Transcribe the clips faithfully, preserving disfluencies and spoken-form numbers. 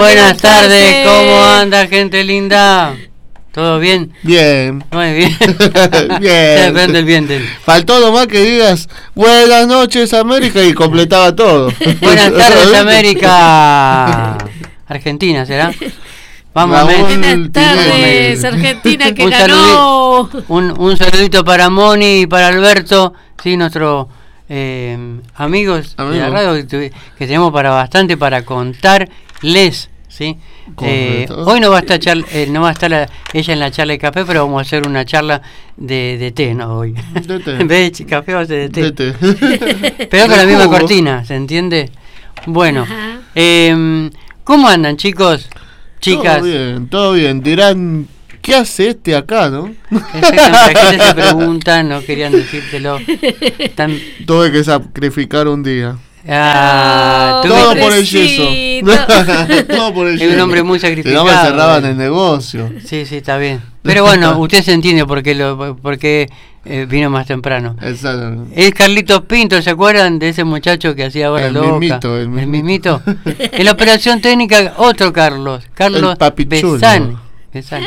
Buenas tardes, ¿cómo anda, gente linda? ¿Todo bien? Bien. Muy bien. Bien. Se prende el viento. Faltó nomás que digas buenas noches, América, y completaba todo. Buenas tardes, América. Argentina, ¿será? Vamos a ver. Buenas tardes, Argentina, que un ganó. Saludito, un, un saludito para Moni y para Alberto, sí, nuestros eh, amigos Amigo. de la radio que, que tenemos para bastante para contarles, ¿sí? Eh, hoy no va a estar charla, eh, no va a estar la, ella en la charla de café, pero vamos a hacer una charla de, de té, ¿no? Hoy. De té. En vez de café va a ser de té. De té. Pero con la misma cortina, ¿se entiende? Bueno, eh, ¿cómo andan, chicos? Chicas. Todo bien, todo bien. Dirán, ¿qué hace este acá, no? Exactamente, la gente se pregunta, no querían decírtelo. Tan... Tuve que sacrificar un día. Ah, oh, todo por el yeso. Todo por el yeso. Es un hombre muy sacrificado. No me cerraban el negocio. Sí, sí, está bien. Pero bueno, usted se entiende por qué, lo, por qué eh, vino más temprano. Exacto. Es Carlitos Pinto, ¿se acuerdan de ese muchacho que hacía ahora el loca? Mismito, el, el mismito. En la operación técnica, otro Carlos. Carlos Besán. Besán.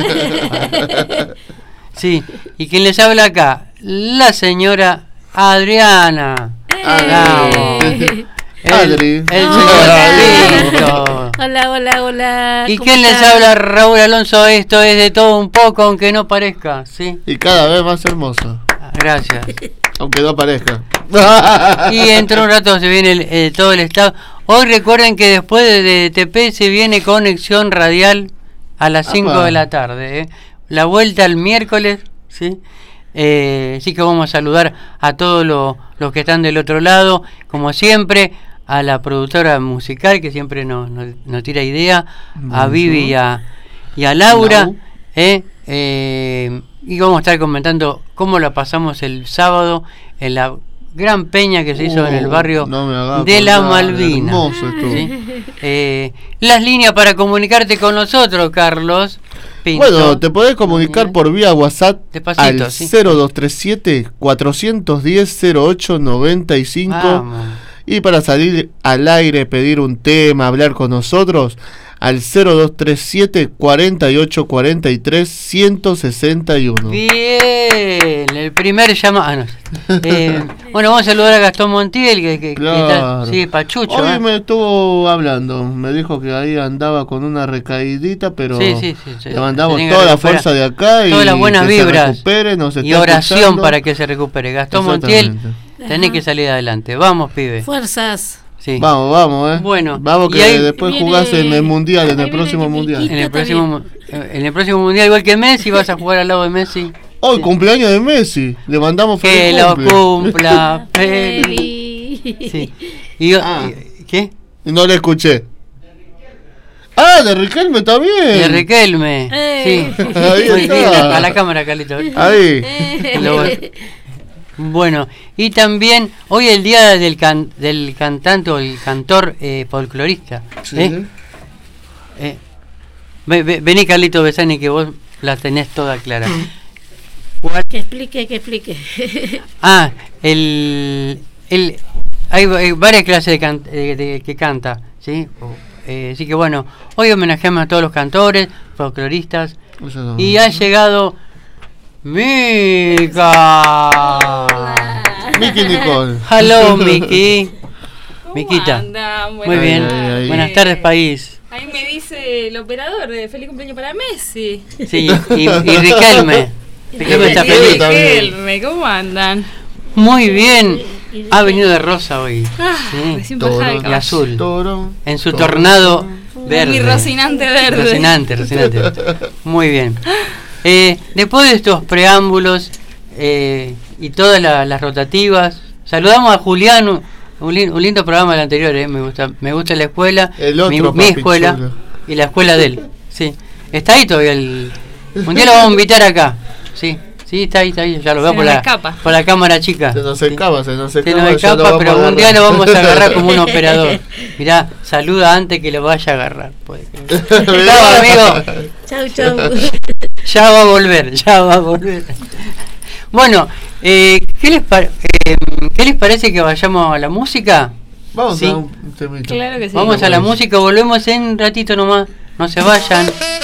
Sí, y quien les habla acá, la señora Adriana. Adri. El, Adri. El señor Pinto. Hola, hola, hola. ¿Y quién les habla? Raúl Alonso. Esto es de todo un poco, aunque no parezca, ¿sí? Y cada vez más hermoso. Gracias. Aunque no parezca. Y dentro de un rato se viene el, el, todo el estado. Hoy recuerden que después de, de T P se viene Conexión Radial a las cinco de la tarde. ¿eh? La vuelta el miércoles, ¿sí? Eh, sí que vamos a saludar a todos los, los que están del otro lado, como siempre, a la productora musical que siempre nos, nos, nos tira idea, a Vivi y a, y a Laura, no. eh, eh, y vamos a estar comentando cómo la pasamos el sábado en la gran peña que se hizo uh, en el barrio no de la Malvina. ¿Sí? Eh, las líneas para comunicarte con nosotros, Carlos Pinto. Bueno, te podés comunicar por vía WhatsApp Despacito, al ¿sí? cero dos tres siete, cuatro uno cero, cero ocho nueve cinco. Vamos. Y para salir al aire, pedir un tema, hablar con nosotros al cero dos tres siete, cuatro ocho cuatro tres, uno seis uno. Bien, el primer llamado. Ah, no. eh, bueno, vamos a saludar a Gastón Montiel, que, que, claro. que está, sí, Pachucho. Hoy ¿eh? me estuvo hablando, me dijo que ahí andaba con una recaidita, pero sí, sí, sí, sí, le mandamos sí, toda la fuerza de acá y todas las buenas que vibras se recupere, nos y oración escuchando. Para que se recupere. Gastón Montiel, tenés que salir adelante. Vamos, pibe. Fuerzas. Sí. Vamos, vamos, eh. Bueno, vamos que ahí, después viene, jugás en el mundial, en el próximo mundial. En el próximo, en el próximo mundial, igual que Messi, vas a jugar al lado de Messi. Hoy sí. Cumpleaños de Messi, le mandamos que feliz cumple. lo cumpla feliz. Sí. Y yo, ah. ¿qué? No le escuché. Ah, de Riquelme también. De Riquelme. Eh. Sí. Ahí Muy está. bien, a la cámara, Carlito. Ahí. Lo, bueno, y también hoy es el día del can, del cantante o el cantor eh, folclorista. Sí. ¿eh? Eh, ve, ve, vení, Carlito Besani, que vos la tenés toda clara. Que explique, que explique. Ah, el, el hay, hay varias clases de, can, de, de que canta, ¿sí? Eh, así que bueno, hoy homenajeamos a todos los cantores, folcloristas, no y ha llegado Mica. Miki Nicole. Hello, Miki. ¿Cómo Miquita. andan? Muy bien. Ay, ay, Buenas tardes, país. Ahí me dice el operador de feliz cumpleaños para Messi. Sí, y, y Riquelme. Riquelme está feliz. Riquelme, ¿cómo andan? Muy bien. Ha venido de rosa hoy. Ah, sí. recién bajada Y azul. Toro, en su toro, tornado verde. Mi rocinante verde. Rocinante, rocinante. Muy bien. Eh, después de estos preámbulos eh, y todas la, las rotativas, saludamos a Julián, un, un lindo programa del anterior, eh, me gusta me gusta la escuela, el otro, mi, mi escuela chulo. Y la escuela de él. Sí. Está ahí todavía el... Un día lo vamos a invitar acá. Sí, sí, está ahí, está ahí. Ya lo veo por la, por la cámara chica. Se nos escapa, sí. se nos escapa. Se nos escapa, pero un día lo vamos a agarrar como un operador. Mirá, saluda antes que lo vaya a agarrar. Chao, amigo. Chau, chau. Ya va a volver, ya va a volver. Bueno, eh, ¿qué, les eh, ¿qué les parece que vayamos a la música? Vamos ¿Sí? a un temita. Claro que sí. Vamos a la música, volvemos en un ratito nomás. No se vayan.